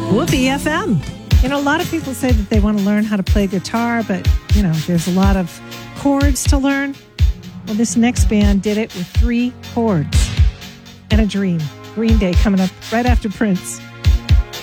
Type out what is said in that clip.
Whoopee FM. You know, a lot of people say that they want to learn how to play guitar, but, you know, there's a lot of chords to learn. Well, this next band did it with 3 chords and a dream. Green Day coming up right after Prince.